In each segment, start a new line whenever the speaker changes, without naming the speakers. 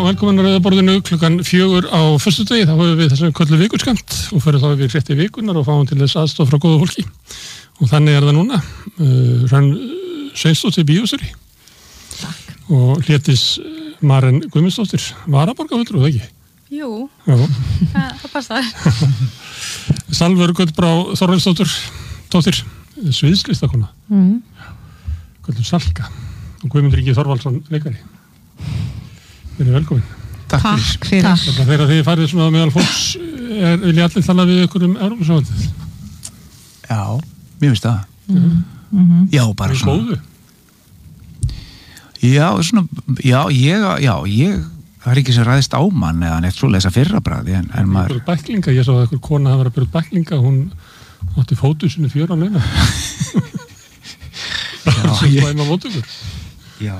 velkomin að Rauðaborðinu klukkan 4 á föstudegi, þá höfum við þessum köllu vikuskamt og fyrir þá við frétti vikunar og fáum til þess aðstoð frá góðu fólki. Og þannig það núna, Hrönn Sveinsdóttir bíóstjóri og Hlédís Maren Guðmundsdóttir, varaborgarfulltrúi, ekki?
Jú, það passar.
Salvör Guðbrá Þorvaldsdóttir, sviðslistakona, Guðlum Salka og Guðmundur Ingi Þorvaldsson, leikari. Verið velkomin.
Takk fyrir.
Þegar þið farið svona meðal fólks, vil ég allir tala við ykkur Evrópusambandið?
Já, mér finnst það. Já, bara svona.
Góðu?
Já, svona, ég, það er ekki sem ræðist á mann eða neitt svoleiðis að fyrrabragði, en maður...
Bæklinga, ég sá að einhver kona hafa verið að byrja bæklinga, hún átti fótusinu 4 á leina.
Já,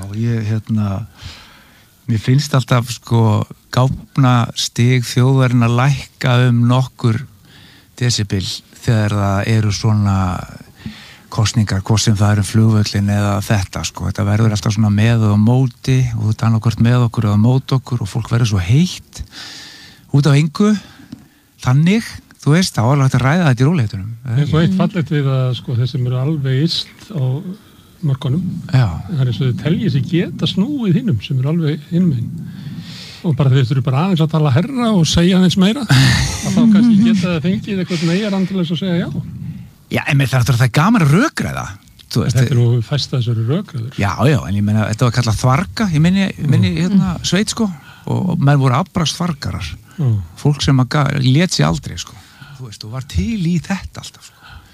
mér finnst alltaf gáfna stig þjóðarinnar lækka nokkur desibel þegar það eru svona kosningar, hvort sem það eru flugvöllin eða þetta, þetta verður alltaf svona með og móti og þetta annarkvort með okkur eða mót okkur og fólk verður svo heitt út af engu, þannig þú veist, þá er alveg hægt að ræða þetta í róleitunum.
Það er svo eitt fallegt við að þeir sem eru alveg illt á mörkunum, það er eins og þau telji sig geta snúið hinnum sem eru alveg hinum og bara þeir þurfi bara aðeins að tala herra og segja aðeins meira að þá kannski geta það fengið eitthvað meira til þess að segja já.
Já, en það er gaman að rökræða.
Þetta er nú fæst að þessari rökræður.
Já, en ég meina, þetta var kallað þvarga, ég minni sveit og menn voru afbrast þvargarar. Fólk sem lét sig aldrei, þú veist, og var til í þetta alltaf,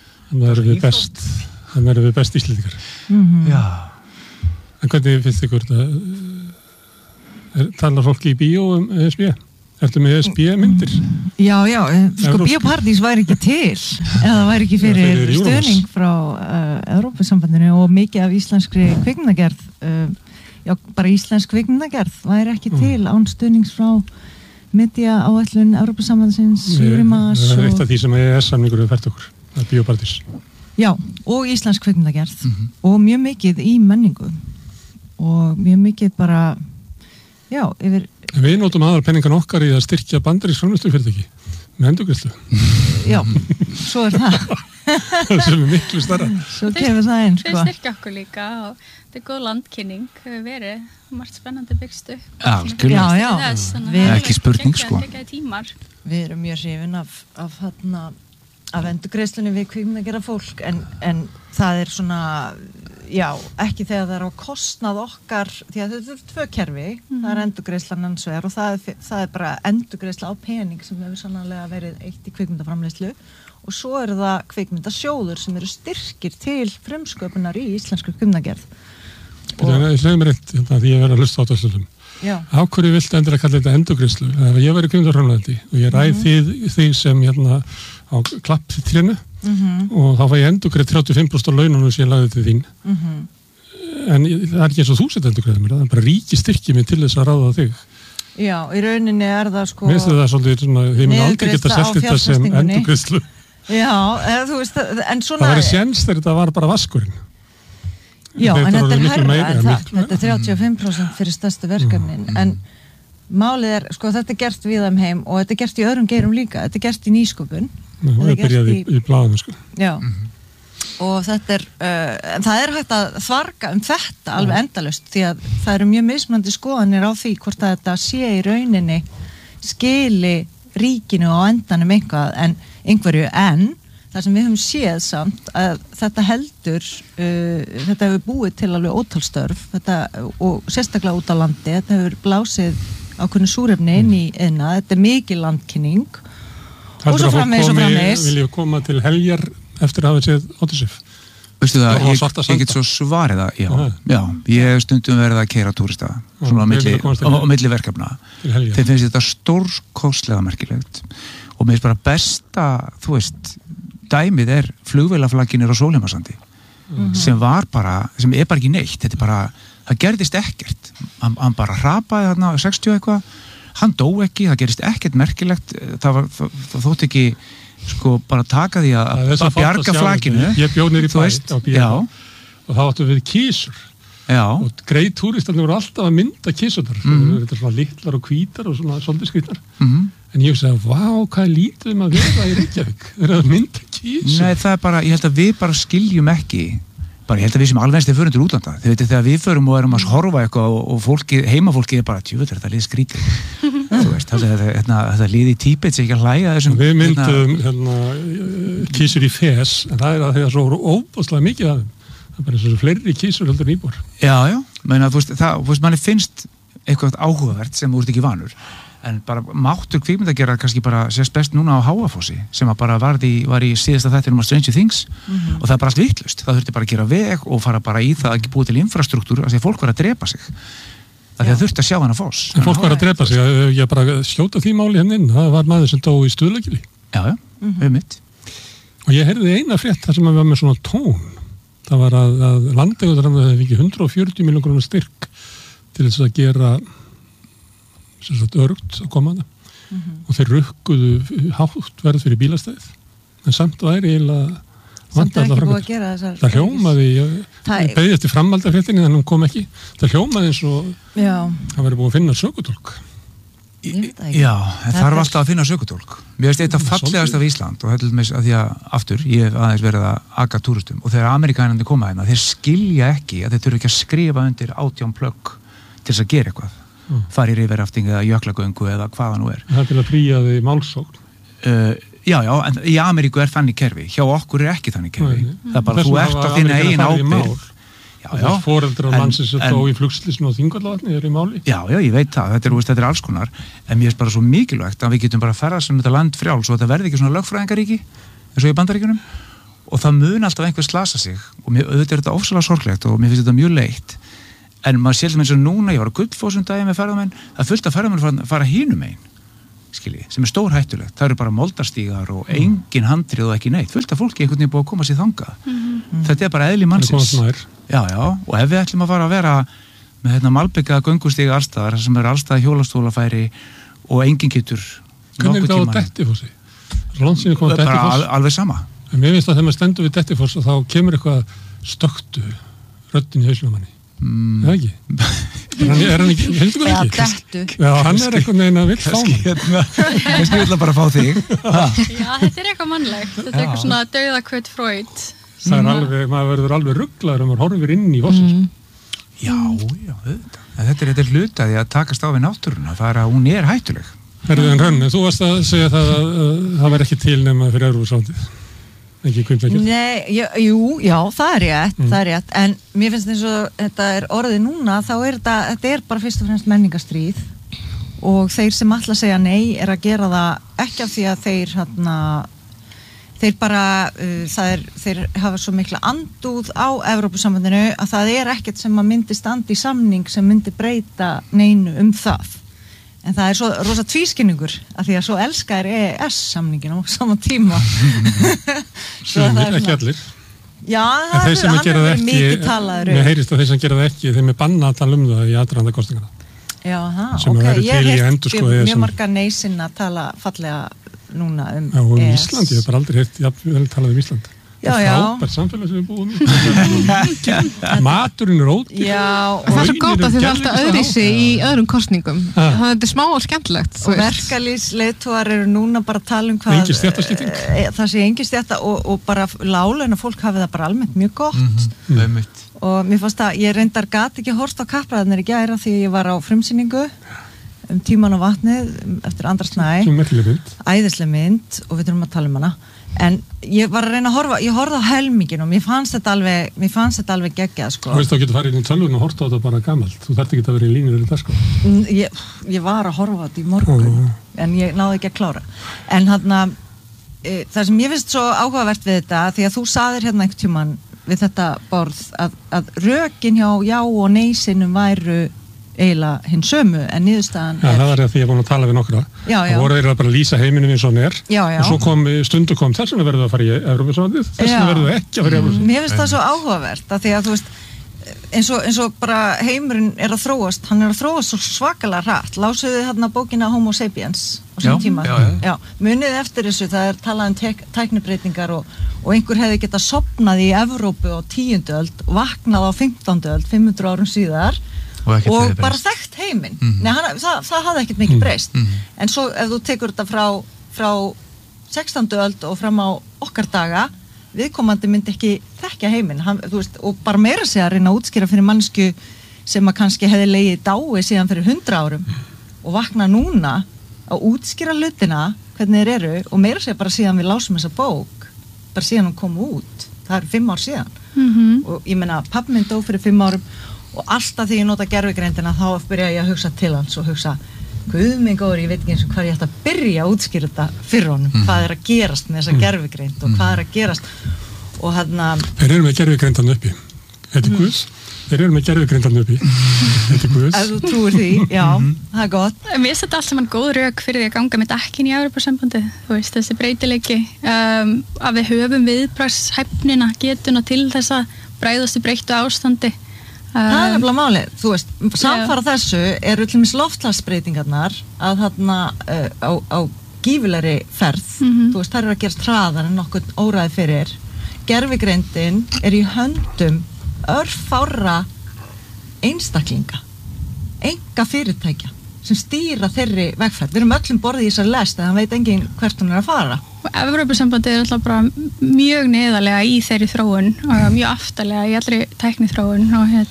Þannig erum við best Íslendingar.
Já.
En hvernig finnst ykkur þetta? Talar fólki í bíó ESB? Ertu með ESB myndir?
Já, Bíóparadís væri ekki til ef það væri ekki fyrir stuðning frá Evrópusambandinu og mikið af íslenskri kvikmyndagerð. Bara íslensk kvikmyndagerð væri ekki til án stuðnings frá media áætlun Evrópusambandsins, Júrimas
og... Það er eitt af því sem EES-samningur hefur fært okkur, það er Bíóparadís.
Já, og íslensk kvikmyndagerð og mjög mikið í menningu og mjög mikið bara, já, yfir...
Við notum aðal penningan okkar í að styrkja bandarísk framleiðslufyrirtæki með endurgreiðslu.
Já, svo er það.
Það sem er miklu stærra.
Svo kemur það einn,
Þau styrkja okkur líka og þetta er góð landkynning, hefur verið margt spennandi byggstu.
Já,
það er ekki spurning,
Við erum mjög hrifin af endurgreiðslunni við kvikmyndagerða fólk en það er svona ekki þegar það er á kostnað okkar því að þetta er 2 kerfi það er endurgreiðslan annars vegar og það er bara endurgreiðsla á pening sem hefur sannarlega verið eitt í kvikmyndaframleiðslu og svo eru það kvikmyndasjóður sem eru styrkir til frumsköpunar í íslenskri kvikmyndagerð.
Ég segi mér eitt því ég verið að hlusta á þetta stundum. Á hverju viltu endur að kalla þetta endurgreiðslu? Ef ég væri kvikmyndaframleiðandi og ég ræð þig sem á klapptrénu og þá fæ ég endurgreið 35% á laununum sem ég lagði til þín. En það er ekki eins og þú sett endurgreiða mér, það er bara ríki styrki mig til þess að ráða þig.
Já, í rauninni er það
Mér finnst það svolítið svona, þið mun aldrei geta selt þetta sem endurgreiðslu.
Já, þú veist, en svona...
Það væri séns þegar þetta var bara vaskurinn.
Já, en þetta er herra en það, þetta er 35% fyrir stærstu verkefnin, en málið er, þetta er gert víða heim og þetta er gert í öðrum geirum líka, þetta er gert í nýsköpun.
Það er byrjað í blaðinu,
Já, og þetta er, en það er hægt að þvarga þetta alveg endalaust, því að það eru mjög mismunandi skoðanir á því hvort að þetta sé í rauninni skili ríkinu á endanum einhverju, en það sem við höfum séð samt að þetta heldur, þetta hefur búið til alveg ótalstörf og sérstaklega út á landi, þetta hefur blásið ákveðnu súrefni inn í þetta er mikil landkynning og svo framvegis.
Vil ég koma til heljar eftir að hafa séð Odyssey?
Veistu það, ég get svo svarið það, já, ég hef stundum verið að keyra túrista, svona á milli verkefna. Þeim finnst þetta stórkostlega merkilegt og mér finnst bara besta, þú veist, dæmið er flugvélaflagginir á Sólheimasandi sem er bara ekki neitt, þetta er bara, það gerðist ekkert, hann bara hrapaði þarna 60 eitthvað, hann dó ekki, það gerist ekkert merkilegt, það þótt ekki bara taka því að bjarga flaginu.
Ég bjó niður í bæ á Bíó og þá áttum við kísur og greið túristarnir voru alltaf að mynda kísurnar, þetta er svona litlar og hvítar og svona svolítið skrýtnar en ég sagði, vá, hvað lítið að vera í Reykjavík, það að mynda kísur.
Nei, það bara, ég held að við bara skiljum ekki, ég held að við sem alveg förum til útlanda, þegar við förum og erum að horfa eitthvað og heimafólki er bara, tjúvöld, þetta líði skrítið. Þú veist, þetta líði í Tíbet sem ekki að hlæja þessum.
Við myndum kísur í Fes, en það er að það er svo óbúslega mikið af þeim. Það er bara eins og fleiri kísur heldur en íbúar.
Já, menna, þú veist, manni finnst eitthvað áhugavert sem þú ert ekki vanur. En bara máttur kvikmyndagerðar kannski bara sést best núna á Háafossi sem að bara var í síðasta þættinum á Stranger Things og það er bara allt vitlaust. Það þurfti bara að gera veg og fara bara í það að búa til infrastruktúr af því að fólk var að drepa sig. Það þurfti að sjá hana foss.
En fólk var að drepa sig, ég bara skjóta því máli henni inn, það var maður sem dó í Stuðlagili.
Já, mitt.
Og ég heyrði eina frétt þar sem að við var með svona tón. Það var að landeigendur hefði fengið 140 milljón króna styrk til þess að gera örugt að koma hana og þeir rukkuðu hátt verð fyrir bílastæðið en samt væri eiginlega
samt er ekki búið að gera þessar
það hljómaði, ég beði eftir framhaldafréttinni en hún kom ekki, það hljómaði eins og það væri búið að finna sökutólk.
Já, en það var alltaf að finna sökutólk. Mér veist þetta fallegast af Ísland og heldur með að því að aftur, ég hef aðeins verið að aga túristum og þegar Amerikanandi koma hérna, þeir skilja ekki að þeir þurfa ekki að skrifa undir 18 plögg til þess að gera eitthvað. Fari í riverrafting eða jöklagöngu eða hvaða nú er.
Það er til að fría því málsókn.
Já, en í Ameríku er þannig kerfi. Hjá okkur er ekki þannig kerfi. Það er bara, þú ert að finna eigin ábyrgð.
Já. Foreldrar mannsins er þó í flugslýsinu og Þingvallavatni er í máli.
Já, ég veit það. Þetta er alls konar. En mér er bara svo mikilvægt að við getum bara að ferðast þetta land frjáls og þetta verði ekki svona lögfræðingaríki eins og í Bandaríkjunum. Og það mun alltaf einhver slasa sig. Og auðvitað er þetta ofsalega sorglegt og mér finnst þetta mjög leitt. En maður sér eins og núna, ég var á Gullfossum daginn með ferðamenn, það fullt af ferðamenn fara hínum einn, skiljið, sem er stór hættulegt. Það eru bara moldarstígar og engin handrið og ekki neitt. Fullt af fólki einhvern veginn búið að koma sér þangað. Þetta er bara eðli mannsins. Já, og ef við ætlum að fara að vera með malbyggaða göngustíga allstaðar, sem eru allstaða hjólastólafæri og engin getur
hvernig er þetta á Dettifossi? Landsýnir koma á Dettifoss?
Alveg sama.
En mér finnst að þegar maður stendur við Dettifoss og þá kemur eitthvað stöktu röddin í hausnum á manni. Það ekki? Er hann ekki? Heldur þú ekki? Já, hann er eitthvað neina vill fá mig.
Kannski vill að bara fá þig.
Já, þetta er eitthvað mannlegt. Þetta er eitthvað svona dauðakvöt Freud.
Það er alveg, maður verður alveg rugglaður maður horfir inn í Fossi.
Já, auðvitað. Þetta er hlutaði að takast á við náttúruna. Það er að hún er hættuleg.
Herðu en Rönn, þú varst að segja það að það væri ekki til nema fyrir Evrópusambandið. Ekki kvimtækjum?
Nei, já, það er rétt, en mér finnst eins og þetta er orðið núna, þá er þetta er bara fyrst og fremst menningarstríð og þeir sem ætla að segja nei er að gera það ekki af því að þeir bara, þeir hafa svo mikla andúð á Evrópusambandinu að það er ekkert sem að myndi standa í samning sem myndi breyta neinu það. En það er svo rosa tvískinningur af því að svo elskar EES-samningin á sama tíma.
Sumir, ekki allir.
Já, hann er mikið talaður.
Mér heyrist að þeir sem gera það ekki, þeim er bannað að tala það í aðdraganda kosningana.
Já,
sem
ég hef mjög marga neysinn að tala fallega núna EES.
Já, og Ísland, ég hef bara aldrei heyrt talað Ísland.
Já.
Frábært samfélag sem við búum í. Maturinn er ódýr.
Já, og það er svo gott að þið er alltaf öðrísi í öðrum kosningum. Það er smá og skemmtilegt.
Og verkalýsleiðtogar eru núna bara að tala hvað
engin stéttaskipting.
Það sé engin stétta og bara láglauna fólk hafi það bara almennt mjög gott. Og mér fannst að ég reyndar gat ekki horft á kappræðarnir í gæra því ég var á frumsýningu Tímann og vatnið eftir Andra Snæ. Æðisleg mynd og við þurfum að tala hana. En ég var að reyna að horfa, ég horfði á helmingin og mér fannst þetta alveg geggjað sko.
Þú veist þá getur farið inn í tölvun og horta á þetta bara gamalt, þú þarft ekki að vera í línur í það sko.
Ég var að horfa á þetta í morgun, en ég náði ekki að klára. En það sem ég finnst svo áhugavert við þetta, því að þú saðir hérna einhvern tímann við þetta borð að rökin hjá já og nei-sinnum væru eiginlega hinn sömu en niðurstaðan
það var því að ég er búin að tala við nokkra það voru þeirra bara að lýsa heiminum eins og hann er og svo stundu kom þess vegna verður það að fara í Evrópusambandið þess vegna verður það ekki að fara í Evrópusambandið.
Mér finnst það svo áhugavert að því að þú veist eins og bara heimurinn er að þróast hann er að þróast svo svakalega hratt lásuðu hérna bókina Homo sapiens á þessum tíma. Já, munið eftir þessu, það talað tæknibreytingar og einhver hefði getað sofnað í Evrópu á 10. öld og vaknað á 15. öld, 500 árum síðar og bara þekkt heiminn. Nei, það hafði ekkert mikið breyst. En svo ef þú tekur þetta frá 16. öld og fram á okkar daga, viðkomandi myndi ekki þekkja heiminn, og bara meira sig að reyna að útskýra fyrir mannsku sem að kannski hefði legið dái síðan fyrir 100 árum og vakna núna að útskýra hlutina, hvernig þeir eru, og meira sig bara síðan við lásum þessa bók, bara síðan hún kom út, það 5 ár síðan. Og ég meina, pabbi minn dó fyrir 5 árum og alltaf þegar ég nota gervigreindina þá byrja ég að hugsa til hans og hugsa, guð minn góður, ég veit ekki eins og hvað ég ætti að byrja að útskýra þetta fyrir honum, hvað að gerast með þessa gervigreind og hvað að gerast og
Þeir eru með gervigreindan uppi, þetta Guðs. Þeir eru með gervigreindan uppi, þetta Guðs.
Ef þú trúir því, já, það gott.
Mér finnst þetta allt saman góð rök fyrir því að ganga með dekkin í Evrópusambandið, þessi breytileiki, að við höfum viðbragðshæfnina, getuna til þess að bregðast í breyttu ástandi.
Það er nefnilega málið, samfara þessu eru til dæmis loftslagsbreytingarnar að á gífurlegri ferð, þær eru að gerast hraðar en nokkuð óræði fyrir. Gervigreindin er í höndum örfárra einstaklinga, enga fyrirtækja sem stýra þeirri vegferð. Við erum öllum borðið í þessar lest en það veit enginn hvert hún er að fara.
Og Evrópusambandið er alltaf bara mjög neðarlega í þeirri þróun og mjög aftarlega í allri tækniþróun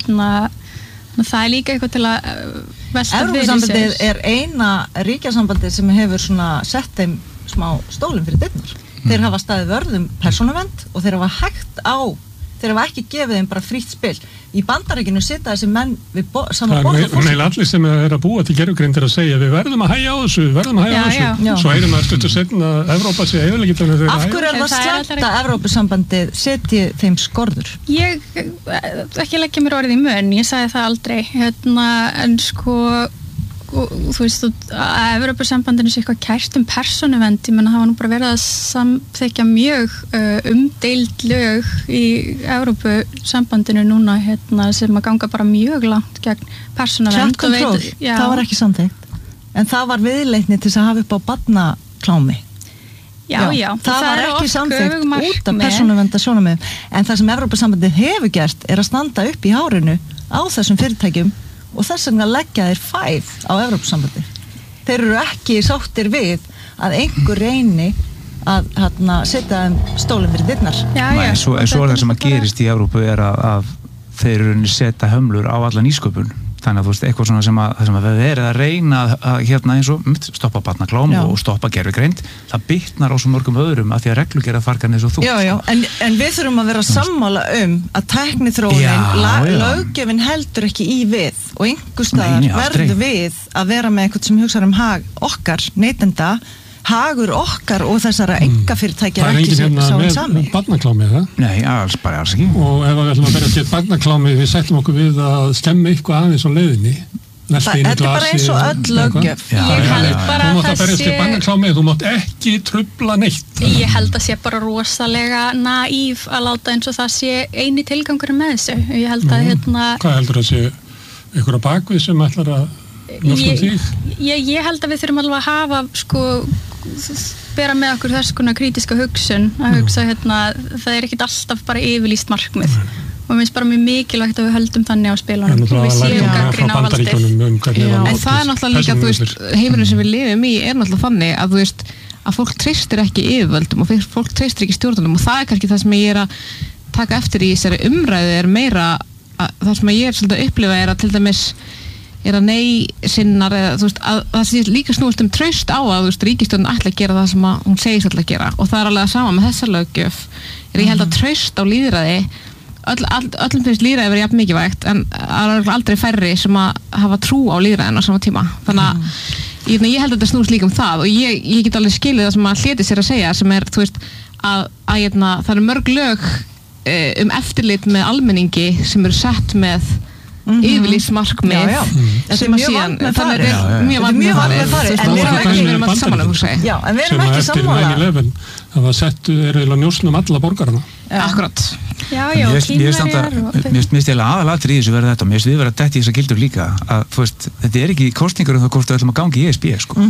og það er líka eitthvað til að velta fyrir sér.
Evrópusambandið er eina ríkjasambandið sem hefur sett þeim smá stólum fyrir dyrnar. Þeir hafa staðið vörðum persónuvernd og þeir hafa ekki gefið þeim bara frítt spil. Í Bandaríkinu sitja þessi menn við sama borð.
Það er allir sem er að búa til gervigreind að segja við verðum að hægja á þessu, Svo erum að stuttu setna að Evrópa sé eiginlega
Af hverju er það slæmt að Evrópusambandið setji þeim skorður?
Ég ekki leggja mér orðið í mun, ég sagði það aldrei en þú veist að Evrópusambandinu sé eitthvað kært persónuvernd, ég menna það var nú bara verið að samþykkja mjög umdeild lög í Evrópusambandinu núna sem að ganga bara mjög langt gegn persónuvernd.
Það var ekki samþykkt en það var viðleitni til að hafa upp á barnaklámi.
Já,
það var ekki samþykkt út af persónuverndarsjónarmiðum en það sem Evrópusambandið hefur gert er að standa upp í hárinu á þessum fyrirtækjum og þess vegna leggja þeir fæð á Evrópusambandi. Þeir eru ekki sáttir við að einhver reyni að setja þeim stólum fyrir dyrnar.
Svo er það sem að gerist í Evrópu er að þeir eru setja hömlur á alla nýsköpun. Þannig að þú veist, eitthvað svona sem að við erum að reyna að eins og stoppa barnaklám og stoppa gervigreind, það bitnar á svo mörgum öðrum að því að reglugerðarfargan eins og þú.
Já, en við þurfum að vera sammála að tækniþróunin, löggjöfin heldur ekki í við og einhvers staðar verður við að vera með eitthvað sem hugsa hag okkar, neytenda, hagur okkar og þessara einkafyrirtækja
er ekki sáinn sami. Barnaklámi það?
Nei, alls ekki.
Og ef við ætlum að berja til barnaklámi, við sætlum okkur við að stemma eitthvað aðeins á leiðinni.
Þetta er bara eins og öll löggjöf.
Ég held bara
að það sé... Þú mátt ekki trufla neitt.
Ég held að sé bara rosalega naív að láta eins og það sé eini tilgangur með þessu. Ég held að
Hvað heldur að sé einhverja bakvið sem ætlar að
Ég held að við þurfum alveg að hafa bera með okkur þess konar krítiska hugsun að hugsa það er ekkit alltaf bara yfirlýst markmið og mér finnst bara mjög mikilvægt að við höldum þannig á spilunum og við séum gagnrýna á valdið.
En það er náttúrulega líka, þú veist, heimurinn sem við lifum í er náttúrulega þannig að þú veist að fólk treystir ekki yfirvöldum og fólk treystir ekki stjórnum og það er kannski það sem ég er að taka eftir í þessari umræðu er meira það sem ég er svolítið að upplifa er að til dæmis er að sinnar eða þú veist að það sé líka snúist traust á að þú veist ríkisstjórnin ætla að gera það sem að hún segist ætla að gera og það er alveg að sama með þessa löggjöf ég held að traust á lýðræði öllum finnst lýðræði verið jafn mikilvægt en það er aldrei færri sem að hafa trú á lýðræðin á sama tíma þannig að ég held að þetta snúist líka það og ég get alveg skilið það sem að Hlédís er að segja sem er þú veist að það eru mörg lög eftirlit með almenningi sem eru sett með yfirlýsmarkmið sem að síðan þannig að mjög vandmeðfarið en við erum alls sammála
en við erum ekki sammála
það var settu eiginlega njósnum alla borgarna
akkurat
mér finnst ég aðalatur í þessu verða þetta og mér finnst við verða dætt í þessa gildur líka að þú veist, þetta ekki kosningar um það hvort við ætlum að gangi í ESB sko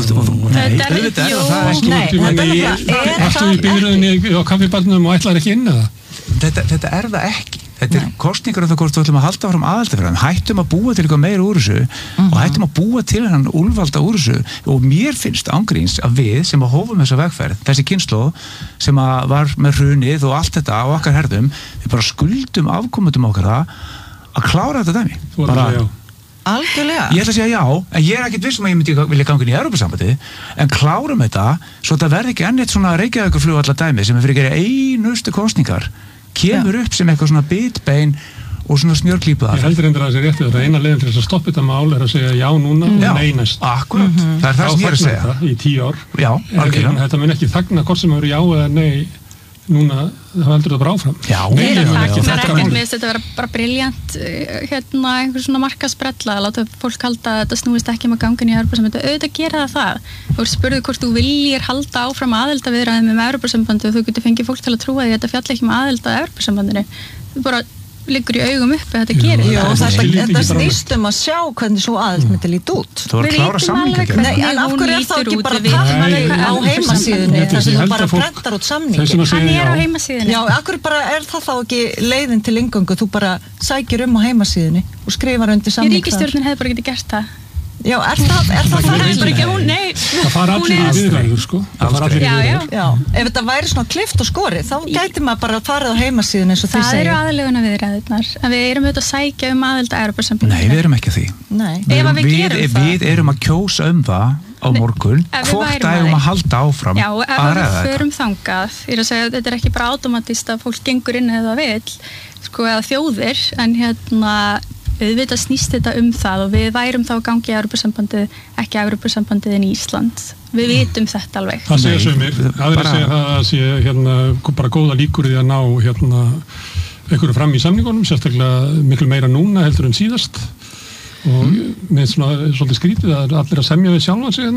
Varstu í bíðröðinni á kaffibarnum og ætlar ekki inn eða?
Þetta það ekki þetta kosningar um það hvort við ætlum að halda fram aðaldafræðum hættum að búa til eitthvað meira úr þessu og hættum að búa til hann úlvalda úr þessu og mér finnst ángríns að við sem að hófum þessa vegferð þessi kynslóð sem að var með hrunið og allt þetta á okkar herðum við bara skuldum afkomendum okkar að klára þetta dæmi bara
algjörlega
ég ætla að segja já, en ég ekkert viss að ég myndi vilja ganga inn í Evrópusambandið en klárum þetta svo þetta verði ekki enn eitt svona Reykjavíkurflugvalla dæmi sem fyrir að gera einustu kosningar kemur upp sem eitthvað svona bitbein og svona smjörklípa
ég heldur endur að það sé réttið þetta eina leiðin til þess að stoppa þetta mál er að segja já núna og nei næst
akkurat, það er það sem ég er að segja
í 10 ár
já, algjörlega
þetta mun ekki þagna hvort sem eru já eða nei núna, það heldur það bara áfram
þetta vera bara briljant einhver svona markasbrella að láta fólk halda að þetta snúist ekki að ganga inn í Evrópusambandið, auðvitað gera það þú spurðu hvort þú viljir halda áfram aðildarviðræðum Evrópusambandið og þú getur fengið fólk til að trúa því að þetta fjalli ekki aðild að Evrópusambandinu þú bara liggur í augum upp að þetta gerir
þetta snýst að sjá hvernig svo aðild myndi líti út
þú var að klára samninga
en af hverju þá ekki bara takna á heimasíðunni þar sem þú bara prentar út samningi
hann á heimasíðunni
já, af hverju bara það þá ekki leiðin til inngöngu þú bara sækir á heimasíðunni og skrifar undir samning
ríkisstjórnin hefði bara getið gert það
já, er það
nei
það fara allir í viðræður sko
já, ef þetta væri svona klift og skori þá gæti maður bara farið á heimasíðun eins og þið segja
það eru aðlöguna viðræðurnar en við erum auðvitað að sækja aðild að Evrópusambandinu
nei, við erum ekki að því við erum að kjósa það á morgun hvort eigum að halda áfram
já, ef við förum þangað ég er að segja að þetta er ekki bara automatist að fólk gengur inn eða vill sko eða þjóðir en auðvitað snýst þetta það og við værum þá að gangi í Evrópusambandið ekki Evrópusambandið en Ísland við vitum þetta alveg
það segja sumir, aðrir segja það að sé bara góða líkur í að ná einhverju fram í samningunum sérstaklega miklu meira núna heldur en síðast og með svona svolítið skrítið að allir að semja við sjálfan sig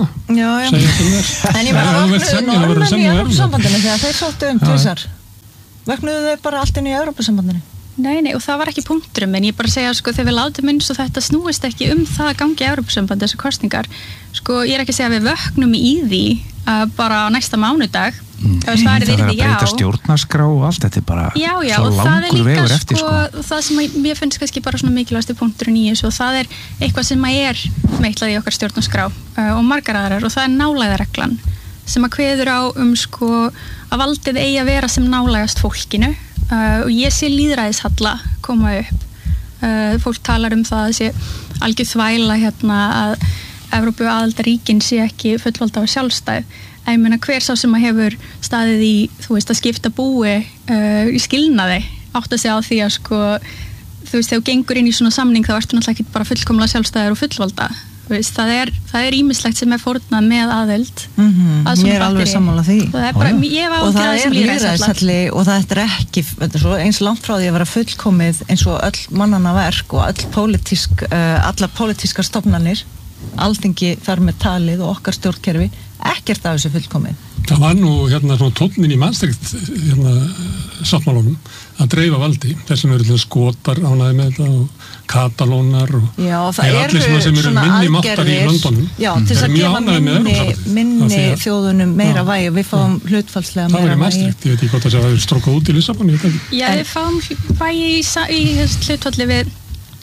en ég var að vaknaðu norðmenn í Evrópusambandinu þegar þeir sóttu tvisar vaknaðu þeir bara allt inn í Evrópusambandinu
Nei, og það var ekki punkturum en ég bara segja sko þegar við látum eins og þetta snúist ekki það að gangi í Evrópusambandi þessar kosningar sko ég er ekki að segja að við vöknum í því bara á næsta mánudag
það er að breyta stjórnarskrá og allt þetta er bara svo langur vegur eftir sko
það sem ég finnst kannski bara svona mikilvægasti punkturinn í þessu og það er eitthvað sem er meitlað í okkar stjórnarskrá og margar aðrar og það er nálægðarreglan sem að kveður á sko að valdið eigi að vera sem nálægast fólkinu og ég sé lýðræðishalla koma upp fólk talar það að sé algjör þvæla að Evrópu aðildarríkin sé ekki fullvalda og sjálfstæð ég meina hver sá sem að hefur staðið í þú veist að skipta búi í skilnaði átt að segja á því að sko þú veist þegar þú gengur inn í svona samning þá ertu náttúrulega ekki bara fullkomlega sjálfstæður og fullvalda veist, það er ýmislegt sem fórnað með aðild
ég er alveg sammála því
og það er
lýðræðishalli og það er ekki eins langt frá því að vera fullkomið eins og öll mannanna verk og allar pólitískar stofnanir Alþingi þar með talið og okkar stjórnkerfi ekkert af þessu fullkomið
það var nú svona tónnin í Maastricht sáttmálunum að dreifa valdi þessum eru Skotar ánægði með þetta og Katalónar og allir sem eru minni máttar í Londonum
til þess að gefa minni þjóðunum meira vægi við fáum hlutfallslega meira vægi
það var í Maastricht, ég veit ekki hvort það sé að það er strókað út í Lissabon
við fáum vægi í hlutfalli við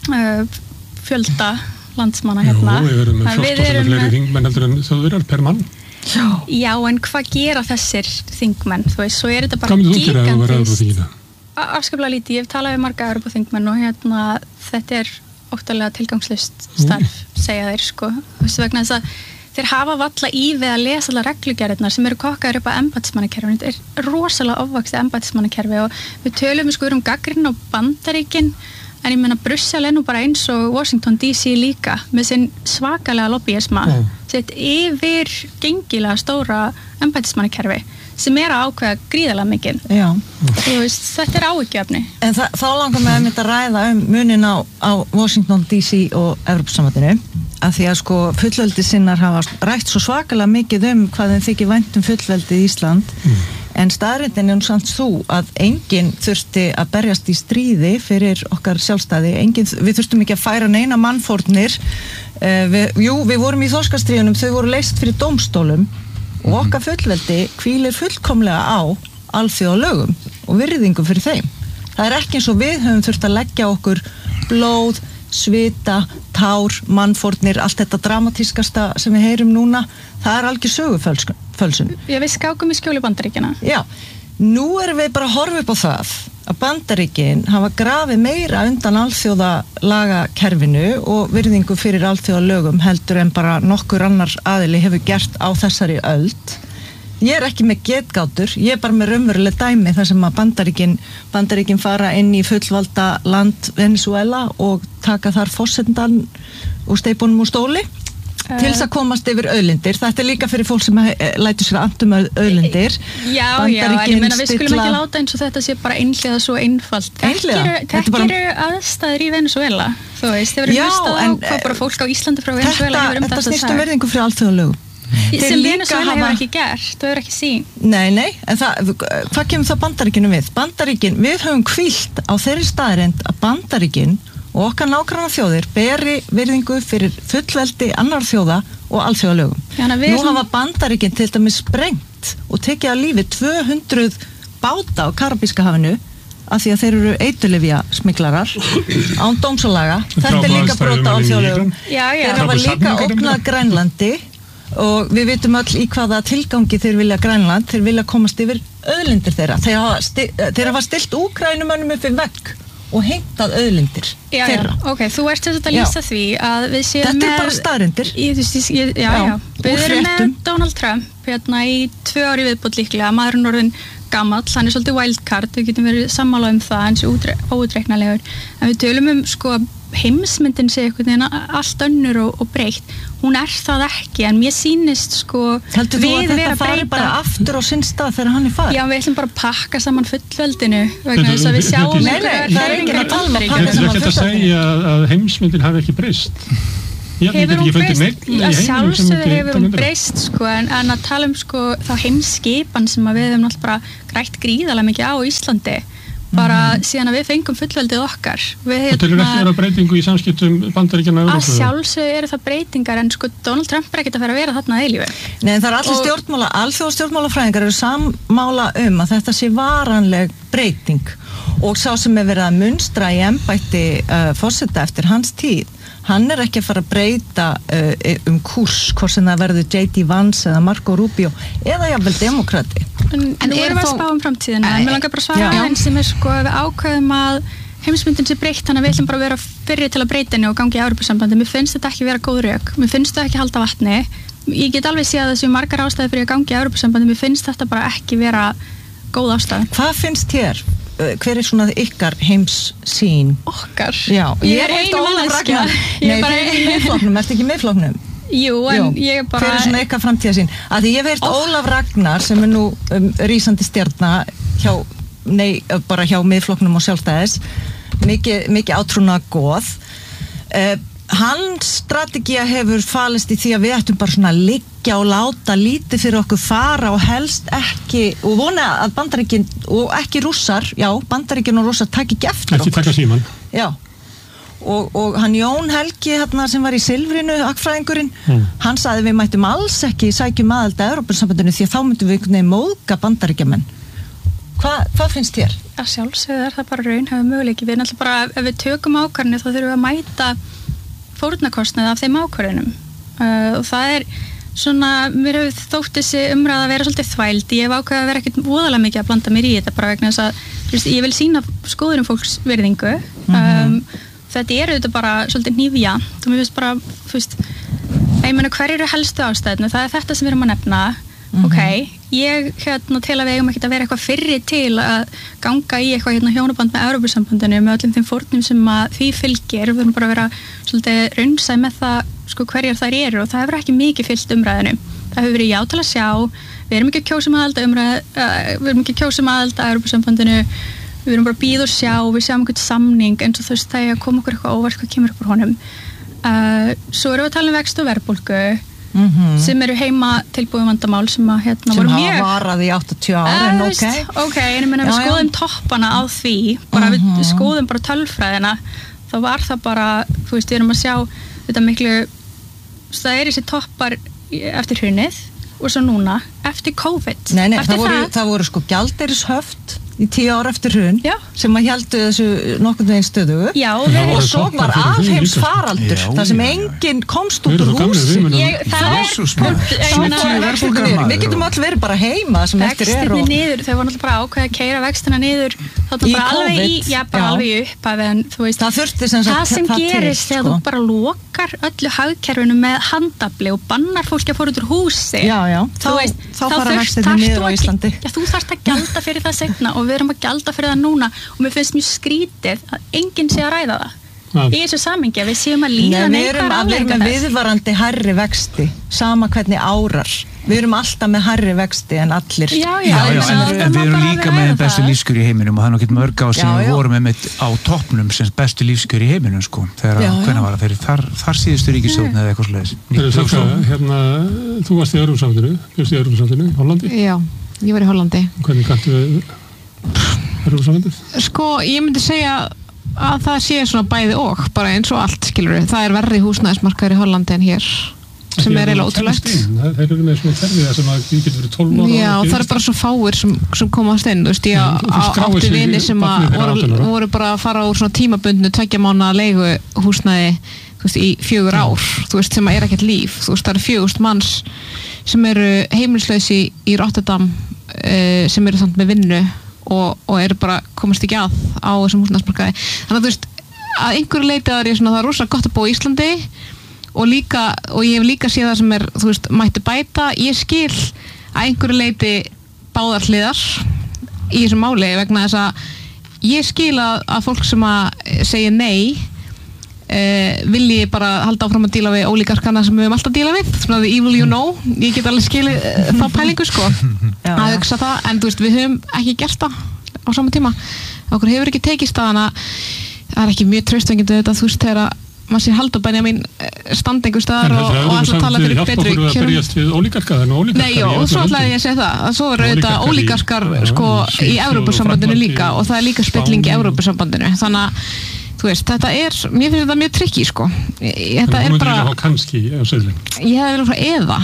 fjölda landsmanna
við erum með 14 fleiri þingmenn heldur en þjóðverjar per mann
Já, en hvað gera þessir þingmenn? Þú veist, svo er þetta bara
gigantískt. Hvað myndir þú gera ef þú verður Evrópuþingina?
Afskaplega lítið, ég hef talað við marga Evrópuþingmenn og þetta er óttalega tilgangslaust starf, segja þeir, sko. Þú veist, vegna þess að þeir hafa valla í við að lesa allar reglugerðirnar sem eru kokkaður upp á embættismannakerfinu. Þetta er rosalega ofvaxið embættismannakerfi og við tölum gagnrýni á Bandaríkin en ég meina Brussel nú bara eins og Washington DC líka með sinn svakalega lobbyisma sitt yfir gengilega stóra embættismannakerfi sem að ákveða gríðarlega mikið.
Já.
Þú veist, þetta áhyggjuefni.
En þá langar mig að ræða munin á Washington DC og Evrópusambandinu, af því að sko fullveldisinnar hafa rætt svo svakalega mikið hvað þeim þykir vænt fullveldið Ísland, en staðreyndin nú samt þú að enginn þurfti að berjast í stríði fyrir okkar sjálfstæði, við þurftum ekki að færa neina mannfórnir, við vorum í þorskastríðunum, þau voru leyst fyrir dómstólum, og okkar fullveldi hvílir fullkomlega á alþjóðalögum og virðingu fyrir þeim. Það ekki eins og við höfum þurft að leggja okkur blóð, svita, tár, mannfórnir, allt þetta dramatískasta sem við heyrum núna, það algjör sögufölsun.
Við skákum í skjóli Bandaríkjanna.
Já, nú erum við bara að horfa upp á það að Bandaríkin hafa grafið meira undan alþjóðalagakerfinu og virðingu fyrir alþjóðalögum heldur en bara nokkur annar aðili hefur gert á þessari öld. Ég ekki með getgátur, ég bara með raunveruleg dæmi þar sem að Bandaríkin fara inn í fullvalda land Venezuela og taka þar forsetann og steypunum úr stóli til þess að komast yfir auðlindir. Þetta líka fyrir fólk sem lætur sér andum auðlindir.
Já, en ég meina við skulum ekki láta eins og þetta sé bara einhliða svo einfalt. Þekkir aðstæður í Venezuela, þú veist, þeir verið hlustað á hvað bara fólk á Íslandi frá Venezuela hefur þetta
snýst verðingu fyrir alþjóðalögum.
Sem Venezuela hefur ekki gert, þau hefur ekki sín.
Nei, en hvað kemur það Bandaríkinu við? Bandaríkin, við höfum hvílt á þeirri staðreynd að Bandaríkin og okkar nágranna þjóðir beri virðingu fyrir fullveldi annar þjóða og alþjóðalögum. Nú hafa Bandaríkin til dæmis sprengt og tekið að lífi 200 báta á Karabíska hafinu af því að þeir eru eiturlyfja smiklarar án dómsalaga. Þetta líka brota á alþjóðalögum. Þeir hafa líka ógnað Grænlandi og við vitum öll í hvaða tilgangi þeir vilja Grænland, þeir vilja komast yfir auðlindir þeirra. Þeir hafa stilt Úkrænumönnum upp í vegg og heimtað auðlindir þeirra.
Ok, þú ert þess að lýsa því að við séum
með... Þetta bara staðreyndir.
Við erum með Donald Trump hérna í 2 ári viðbót líklega, maðurinn orðinn gamall, hann svolítið wildcard, við getum verið sammála það, hann óútreiknanlegur, en við tölum sko heimsmyndin sé einhvern veginn allt önnur og breytt. Hún það ekki, en mér sýnist sko
heldur þú að þetta fari bara aftur á sinn stað þegar hann farið?
Já, við ætlum bara að pakka saman fullveldinu vegna þess að við sjáum
það enginn að tala
pakka saman fullveldinu. Þetta ekki að segja að heimsmyndin hafi ekki breyst.
Hefur hún breyst? Sjálfsögðu hefur hún breyst sko, en að tala sko þá heimskipan sem við hefum náttúrulega bara grætt gríðarlega mikið á Íslandi bara síðan að við fengum fullveldið okkar.
Þetta ekki vera breytingu í samskiptum Bandaríkjanna og Evrópu?
Að sjálfsögðu það breytingar, en sko Donald Trump ekkert að vera þarna að eilífu.
Nei, en það allir alþjóðastjórnmálafræðingar eru sammála að þetta sé varanleg breyting og sá sem verið að munstra í embætti forseta eftir hans tíð, hann ekki að fara að breyta kúrs, hvort sem það verður J.D. Vance eða Marco Rubio eða jafnvel demokrati.
En nú erum við að spá framtíðina, en mér langar bara að svara einn sem sko við ákveðum að heimsmyndin sé breytt, þannig að við ætlum bara að vera fyrri til að breyta henni og gangi í Evrópusambandi. Mér finnst þetta ekki vera góð rök, mér finnst þetta ekki halda vatni. Ég get alveg séð að þessu margar ástæði fyrir að gangi í Evrópusambandi, mér finnst þetta bara ekki vera góð ástæði.
Hvað finnst þér? Hver svona ykkar heimssýn?
Okkar?
Já, ég einu manneskja. Nei, þið í miðflokknum, ertu ekki í miðflokknum?
Jú, en ég bara...
Hver svona ykkar framtíðasýn? Af því ég hef heyrt Ólaf Ragnar sem nú rísandi stjarna bara hjá miðflokknum og sjálfstæðis, mikið átrúna góð. Hans strategía hefur falist í því að við ættum bara svona að liggja og láta lítið fyrir okkur fara og helst ekki, og vona að Bandaríkin og ekki Rússar, Bandaríkin og Rússar takk ekki eftir okkur.
Ekki taka síman.
Já. Og hann Jón Helgi sem var í Silfrinu, akfræðingurinn, hann sagði við mættum alls ekki sækjum aðild að Evrópusambandinu því að þá myndum við móðga Bandaríkjamenn. Hvað finnst þér?
Að sjálfsögðu það bara raunhæfur möguleiki. Við náttúrulega bara, ef við tökum ákvarðanir þá þurfum við að mæta fórnarkostnaði af þeim ákvarðunum. Og það svona, mér hefur þótt þessi umræða að vera svolítið þvæld. Ég hef ákveðið að vera ekkert voðalega mikið að blanda mér í þetta bara vegna þess að ég vil sýna skoðunum fólks virðingu. Þetta auðvitað bara svolítið hnífjant og mér finnst bara, ég meina hver eru helstu ástæðinu? Það þetta sem við erum að nefna. Ok, ég til að við eigum ekkert að vera eitthvað fyrri til að ganga í eitthvað hjónaband með Evrópusambandinu með öllum þeim fórnum sem að því fylgir, við erum bara að vera svolítið raunsæ með það hverjar þær eru og það hefur ekki mikið fylgt umræðinu. Það hefur verið já til að sjá, við erum ekki að kjósa aðild að Evrópusambandinu, við erum bara að bíða og sjá, við sjáum einhvern samning eins og þú veist það kom okkur eitthvað óvart hvað kemur upp úr honum. Svo erum við að tala um vexti og verðbólgu sem eru heima tilbúin vandamál sem að
voru mjög sem hafa varað í 80 ára en
ok, en ég meina við skoðum toppana á því bara við skoðum bara tölfræðina þá var það bara, þú veist, við erum að sjá þetta miklu, það þessi toppar eftir hrunið og svo núna, eftir COVID
Nei, það voru sko gjaldeyrishöft í 10 ára eftir hrun sem að héldu þessu nokkurn veginn stöðugu og svo var alheimsfaraldur þar sem enginn komst út úr húsi við getum öll verið bara heima sem eftir
niður, þau voru náttúrulega bara ákveða að keyra vextina niður
í COVID
alveg upp en þú veist það sem gerist þegar þú bara lokar öllu hagkerfinu með handafli og bannar fólki að fóra út úr húsi
þá fara vextina niður á Íslandi
þú þarft að gjalda fyrir það seinna og við erum að gjalda fyrir það núna og mér finnst mjög skrítið að enginn sé að ræða það í þessu samhengi að við séum að líða neikvæðar afleiðingar
þess. Við erum viðvarandi hærri vexti sama hvernig árar við erum alltaf með hærri vexti en allir
en við erum líka með bestu lífskjör í heiminum og það er nokkið mörg á sem við vorum með á toppnum sem bestu lífskjör í heiminum sko þegar hvernig var það fyrir þar síðustu ríkisstjórn eða eitthvað svoleiðis
Þú varst í Evrópusambandinu Hollandi?
Já, ég var í Hollandi
Hvernig kanntu Evrópusambandið?
Sko, ég myndi segja að það sé svona bæði og bara eins og allt, skilur við. Það er verri húsnæðismarkaður í Hollandi en hér sem er eiginlega ótrúlegt.
Það eru með svona kerfiða sem að við getum verið 12 ára.
Já, það eru bara svo fáir sem komast inn, þú veist, ég átti vini sem voru bara að fara úr svona tímabundnu 2 mánaða leigu húsnæði, þú veist, í 4 ár, þú veist, sem er ekkert líf, þú veist, það eru 4.000 manns sem eru heimilislausi í Rotterdam sem eru samt með vinnu og eru bara komast ekki á þessum húsnæðismarkaði. Þannig að þú veist, að einhverju leiti að það er rosalega gott að búa í Íslandi og ég hef líka séð það sem er, þú veist, mætti bæta. Ég skil að einhverju leiti báðar hliðar í þessu máli vegna þess að ég skil að fólk sem að segja nei vilji bara halda áfram að díla við ólígarkana sem við höfum alltaf að díla við, svona the evil you know, ég get alveg skilið þá pælingu sko að hugsa það, en þú veist, við höfum ekki gert það á sama tíma, okkur hefur ekki tekist það, þannig að það er ekki mjög traustvengjandi þetta, þú veist, þegar maður sér Halldór Benjamín standa einhver staðar og alltaf tala fyrir betri kjörum. Nei, og svo ætlaði ég að segja það, að svo eru þetta ólígarkar sko í Evrópusambandinu líka og það er líka spilling í Evrópusambandinu, þannig að þú veist, mér finnst þetta mjög trikki sko. Þetta er bara
kannski á söðlinn.
Ég hefði verið frá eða.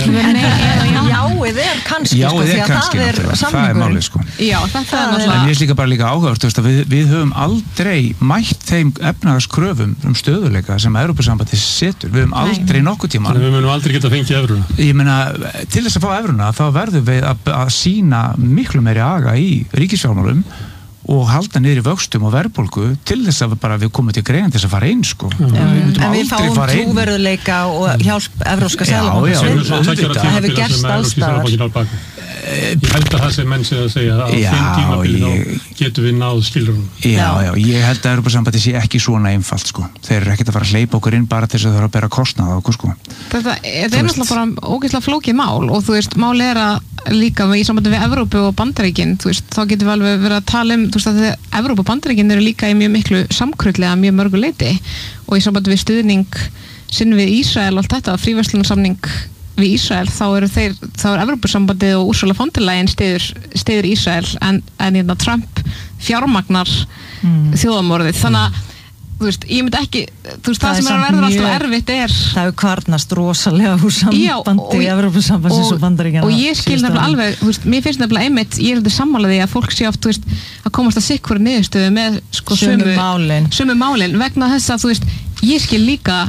Jáið er kannski sko, því að það er samningurinn
sko.
Já, þetta er náttúrulega.
En ég er líka bara áhugavert, þú veist, að við höfum aldrei mætt þeim efnahagskröfum stöðuleika sem Evrópusambandið setur. Við höfum aldrei nokkuð tíma.
Við munum aldrei geta fengið evruna.
Ég meina, til þess að fá evruna þá verðum við að sýna miklu meiri aga í ríkisfjármálum og halda niður í vöxtum og verðbólgu til þess að við komum til greiðan til þess að fara inn sko.
En við fáum trúverðuleika og hjálp Evrópska Seðlabankans. Það hefur gerst allstaðar.
Ég held að það sem menn sé að segja að á þeim tímabili þá getum við náð skilurinn.
Já, ég held að Evrópusambandið sé ekki svona einfalt sko. Þeir eru ekkert að fara að hleypa okkur inn bara til þess að það eru að bera kostnað á okkur sko.
Þetta er náttúrulega bara ógeðslega flókið mál og þú veist, mál er að líka í sambandi við Evrópu og Bandaríkin, þú veist, þá getum við alveg verið að tala þú veist, að Evrópu og Bandaríkin eru líka í mjög miklu samkrullega mjög mörgu leyti og í sambandi við stuðning sinn við Ísrael og allt þetta, fríverslunarsamning við Ísrael, þá er Evrópusambandið og Ursula von der Leyen stiður Ísrael en Trump fjármagnar þjóðamorðið, þannig að þú veist, ég myndi ekki, þú veist, það sem er að verða alltaf erfitt það
hefur kvarnast rosalega úr sambandi í Evrópusambandsins og Bandaríkjanna
og ég skil nefnilega alveg, þú veist, mér finnst nefnilega einmitt, ég er þetta sammálaði að fólk sé oft, þú veist, að komast að sikkvara niðurstöðu með sko sömu málin vegna þess að, þú veist, ég skil líka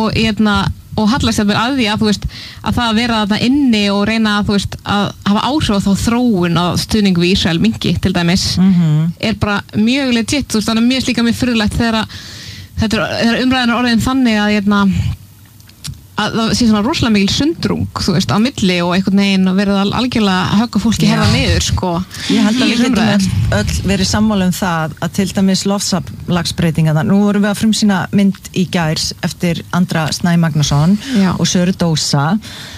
og hallast þetta að því að, þú veist, að það að vera þarna inni og reyna að, þú veist, að hafa áhrif á þá þróun á stuðning við Ísrael mingi til dæmis er bara mjög legit, þú veist, þannig að mér er líka mjög furðulegt þegar umræðan er orðin þannig að það sé svona rosalega mikil sundrung, þú veist, á milli og einhvern veginn og verið algjörlega að högga fólki herða niður, sko.
Ég held að við getum öll verið sammála það að til dæmis loftslagsbreytingarnar, nú vorum við að frumsýna mynd í gær eftir Andra Snæ Magnússon og Söru Dósa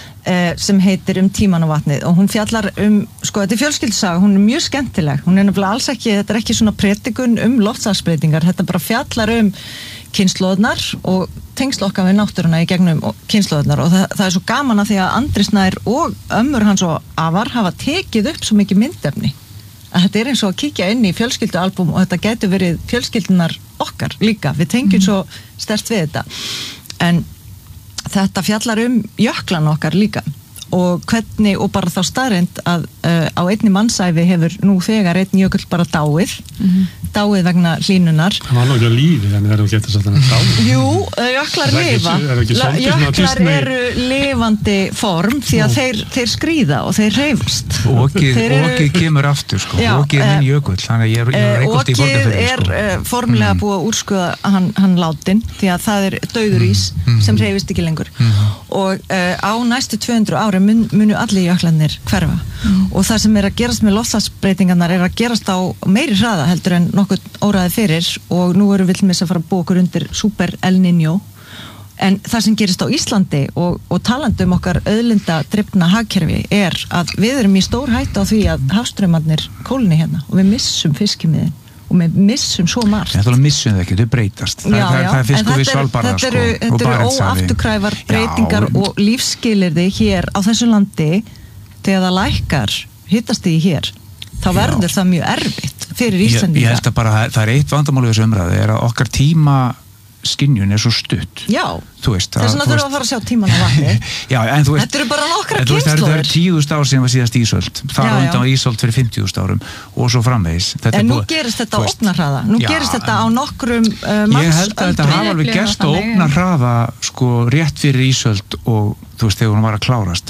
sem heitir tíman og vatnið og hún fjallar sko þetta fjölskyldusaga, hún mjög skemmtileg, hún nefnilega alls ekki, þetta ekki svona predikun loftslagsbreytingar, þetta bara fjallar kynslóðnar og tengsl okkar við náttúruna í gegnum kynslóðnar og það svo gaman að því að Andri Snær og ömmur hans og afar hafa tekið upp svo mikið myndefni að þetta eins og að kíkja inn í fjölskyldualbum og þetta getur verið fjölskyldunar okkar líka, við tengjum svo sterkt við þetta en þetta fjallar jöklan okkar líka og hvernig, og bara þá staðreynd að á einni mannsæfi hefur nú þegar einn jökull bara dáið vegna hlýnunar.
Það var nú ekki að lífi, þannig að það getur svolítið að dáið.
Jú, jöklar lifa. Jöklar eru lifandi form því að þeir skríða og þeir hreyfast.
Okið kemur aftur, sko. Okið minn jökull, þannig að ég er reykvöld í Borgarfirði, sko.
Okið er formulega búið að úrskuða hann látin því að það er dauður ís sem hreyfist ekki lengur. Og á næstu 200 ári munu allir jöklarnir hverfa og það sem er að gerast með loftslagsbreytingarnar er að gerast á meiri hraða heldur en nokkuð óræði fyrir og nú erum við til að fara að búa okkur undir super El Niño en það sem gerist á Íslandi og talandi okkar auðlinda drifna hagkerfi er að við erum í stór hættu á því að hafstraumarnir kólni hérna og við missum fiskimiðin og við missum svo margt.
Þetta missum þau ekki, þau breytast. Það er fiskur við Svalbarða, sko.
Þetta eru óafturkræfar breytingar og lífsskilyrði hér á þessu landi þegar það lækkar hitastig hér, þá verður það mjög erfitt fyrir Íslendinga.
Ég held að bara, það er eitt vandamál við þessu umræðu, er að okkar tíma skynjun er svo stutt.
Já,
þess
vegna þurfum að fara að sjá tíman á vatni.
Já, en þú veist,
þetta eru bara nokkra kynslóðir.
Það er 10.000 ár síðan var síðast ísöld. Það var undan ísöld fyrir 50.000 árum og svo framvegis.
En nú gerist þetta á ógnarhraða. Nú gerist þetta á nokkrum mannsöldum.
Ég held að þetta hafa alveg gerst á ógnarhraða sko rétt fyrir ísöld og þú veist, þegar hún var að klárast.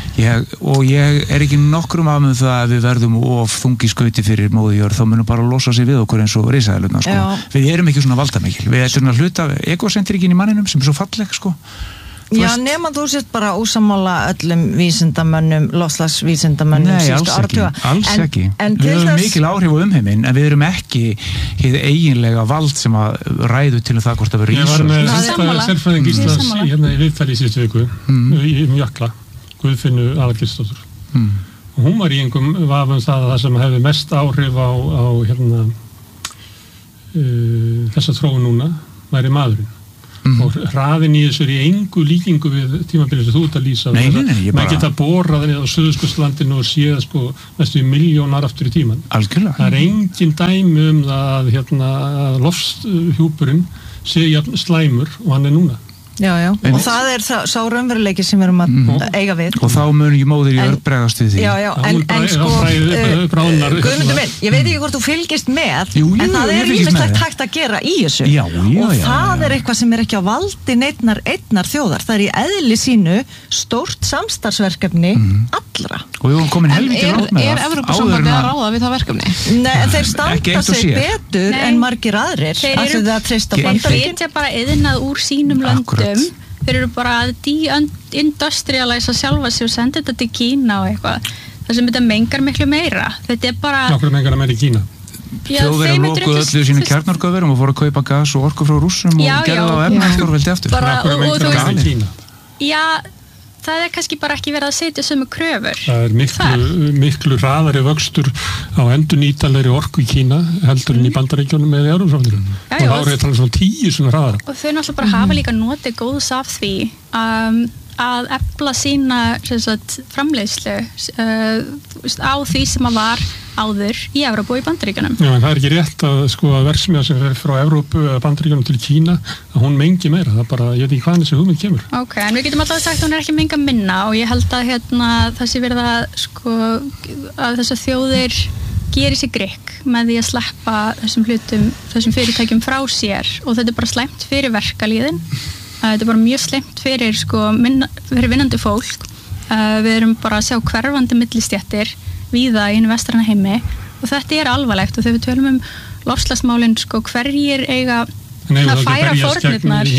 Ég er ekki nokkrum af það að við verðum of þungi skauti fyrir móði jörð, þá munum bara losa sig við okkur eins og risaeðlurnar, sko. Við erum ekki svona valdamikil. Við erum að hluta egocentrikin í manninum sem er svo falleg, sko.
Já, nema þú sést bara ósammála öllum vísindamönnum, loftslagsvísindamönnum síðustu áratuga.
Alls ekki. Við höfum mikil áhrif á umheiminn, en við erum ekki hið eiginlega vald sem að ræðu til það hvort það verður ísöld.
Ég var með sérfræðing Íslands hérna í viðtali í síðustu viku, í Jökla, Guðfinnu Aðalgeirsdóttur. Og hún var í einhverjum vafum það sem hefði mest áhrif á hérna, þessa þróun núna, væri maðurinn. Og hraðin í þessu er í engu líkingu við tímabilið sem þú ert að lýsa. Maður geta borað niður á Suðurskautslandinu og séð sko næstu miljónar aftur í tíman.
Algjörlega.
Það er engin dæmi það að lofthjúpurinn sé jafn slæmur og hann er núna.
Já, og það er sá raunveruleiki sem við erum að eiga við.
Og þá mun ekki móðir í bregðast við því.
Já, en sko, Guðmundur minn, ég veit ekki hvort þú fylgist með, en það er ýmislegt hægt að gera í þessu. Og það er eitthvað sem er ekki á valdi einnar þjóðar. Það er í eðli sínu stórt samstarfsverkefni allra.
Og við erum komin helviti langt með það.
Er Evrópusambandið að ráða við það verkefni?
Nei, en þeir standa sig betur en margir aðrir.
Þeir flytja bara iðnað úr sínum löndum. Þeir eru bara að de-industrialæsa sjálfa sig og senda þetta til Kína og eitthvað. Það sem þetta mengar miklu meira. Þetta er bara...
Nákvæmlega mengar það meira í Kína.
Þjóðverðar lokuðu öllu sínu kjarnorkuverum og fóru að kaupa gas og orku frá Rússum og gerðu það á efnahagsstórveldi eftir.
Nákvæmlega mengar það meira í Kína.
Já, það er kannski bara ekki verið að setja sömu kröfur.
Það er miklu hraðari vöxtur á endurnýtanlegri orku í Kína heldur en í Bandaríkjunum eða í Evrópusambandinu. Og þá er þetta svona 10 svona hraðara.
Og þau náttúrulega bara hafa líka notið góðs af því að efla sína framleiðslu á því sem að var áður í Evrópu og í Bandaríkjunum.
Já, en það er ekki rétt að sko að verksmiðja sem er frá Evrópu eða Bandaríkjunum til Kína að hún mengi meira, það bara, ég veit ekki hvaðan þessi hugmynd kemur.
Ok, en við getum alltaf sagt að hún er ekki menga minna og ég held að það sé verið að þessar þjóðir geri sér grikk með því að sleppa þessum fyrirtækjum frá sér og þetta er bara slæmt fyrir verkalýðin, þetta er bara mjög slæmt fyrir fyrir vinnandi fólk, við erum bara að sjá hverfandi millistéttir víða í einu vestræna heimi og þetta er alvarlegt og þegar við tölum loftslagsmálin hverjir eiga að færa fórnirnar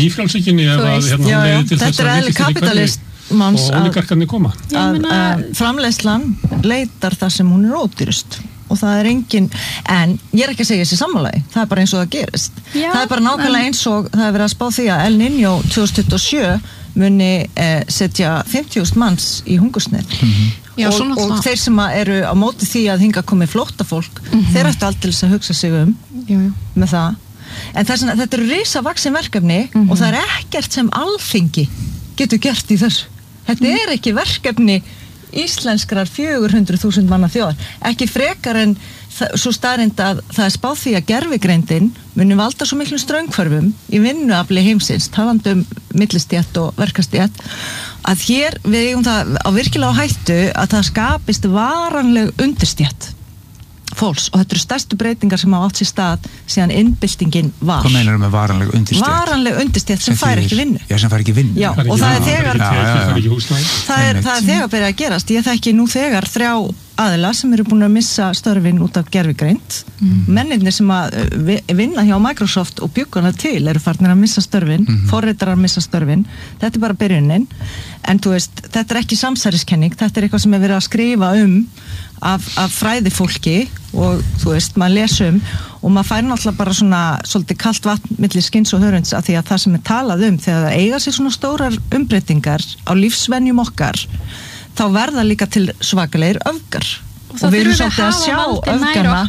þetta eðli kapitalistmanns
að
framleiðslan leitar það sem hún ódýrust og það engin, en ég ekki að segja þessi sammálaði, það bara eins og það gerist það bara nákvæmlega eins og það verið að spá því að El Niño 2027 muni setja 50.000 manns í hungursneyð og þeir sem eru á móti því að hinga komið flóttafólk þeir ættu aldrei að hugsa sig með það en þetta eru risavaxin verkefni og það ekkert sem Alþingi getur gert í þessu þetta ekki verkefni íslenskrar 400.000 manna þjóðar, ekki frekar en svo staðreynd að það spáð því að gervigreindin muni valda svo miklum straumhvörfum í vinnuafli heimsins, talandi millistétt og verkastétt, að hér við eigum það á virkilega á hættu að það skapist varanleg undirstétt fólks og þetta eru stærstu breytingar sem hafa átt sér stað síðan innbyltingin var.
Hvað meinar með varanleg undirstétt?
Varanleg undirstétt sem fær ekki vinnu.
Já, sem fær ekki vinnu.
Já, og það þegar það þegar byrjað að gerast. Ég þekki nú þegar 3 aðila sem eru búin að missa störfin út af gervigreind. Mennirnir sem að vinna hjá Microsoft og bjuggana til eru farnir að missa störfin, forritarar missa störfin. Þetta bara byrjunin. En þú veist, þetta ekki samsæriskenning, þetta eitthvað sem verið að skrifa af fræði fólki og þú veist, maður lesum og maður fær náttúrulega bara svona svolítið kalt vatn milli skinns og hörunds af því að það sem talað þegar það eiga sér svona stórar umbreytingar á lífsvenjum okkar þá verða líka til svakalegir öfgar
og við erum svolítið að sjá öfgana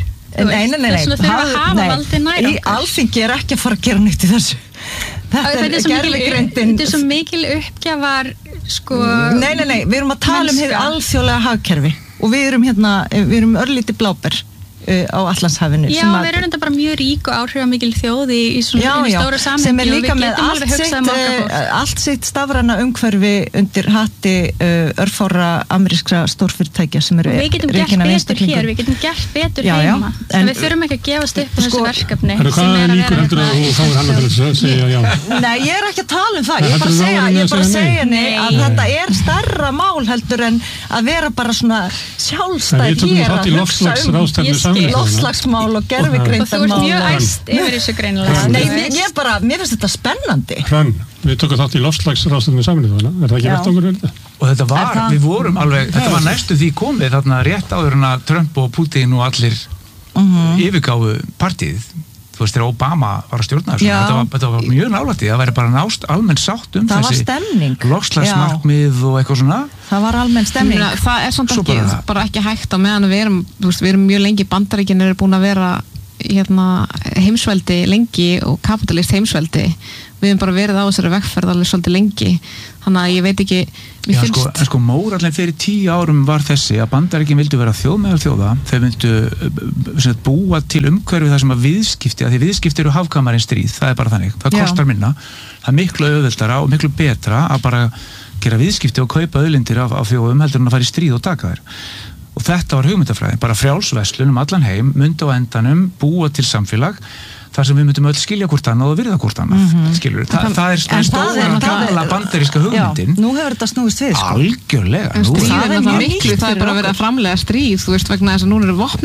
Nei, Alþingi ekki að fara að gera neitt í þessu
Þetta er svo mikil uppgjafar
Nei, við erum að tala hið alþjóðlega hagkerfi og við erum örlítið bláber á Atlantshafinu
Já, við erum þetta bara mjög rík og áhrifamikil þjóð í svona stóra samhengi
sem líka með allt sitt stafræna umhverfi undir hatti örfára amerískra stórfyrirtækja sem eru
við getum gert betur hér, við getum gert betur heima en við þurfum ekki að gefast upp á þessu verkefni
Hvað er líkur heldur að þú fáir hann til að segja já?
Nei, ég ekki að tala það ég bara segja að þetta stærra mál heldur en að vera bara svona sjálfstæð hér að hugsa loftslagsmál og gervigreindamál
og þú ert mjög æst yfir þessu greinilega
Nei, mér finnst þetta spennandi
Hrönn, við tökum þátt í loftslagsráðstefnu Sameinuðu þjóðanna, það ekki vettvangur verið þetta?
Og þetta var, við vorum alveg þetta var næstu því komið þarna rétt áður en að Trump og Putin og allir yfirgáfu partíð þú veist, þegar Obama var að stjórna þessu þetta var mjög nálægt það væri bara nást almenn sátt þessi loftslagsmarkmið og eitthvað svona
það var almenn stemning
það samt ekki, bara ekki hægt á meðan við erum mjög lengi Bandaríkin eru búin að vera heimsveldi lengi og kapitalist heimsveldi við hefum bara verið á þessari vegferð alveg svolítið lengi þannig að ég veit ekki
en mórallin fyrir 10 árum var þessi að Bandaríkin vildu vera þjóð meðal þjóða þau vildu búa til umhverfi þar sem að viðskipti að því viðskipti eru hafkamarinn stríð, það bara þannig það kostar minna, það miklu auðveldara og miklu betra að bara gera viðskipti og kaupa auðlindir af þjóðum heldur en að fara í stríð og taka þær og þetta var hugmyndafræði, bara frjálsverslun allan heim, myndi á endanum búa til samfélag þar sem við myndum öll skilja hvort annað og virða hvort annað skilur, það stóra gamla bandaríska hugmyndin
nú hefur þetta snúist við
algjörlega
stríð er miklu, það bara verið að framlega stríð þú veist vegna þess að nú eru vopn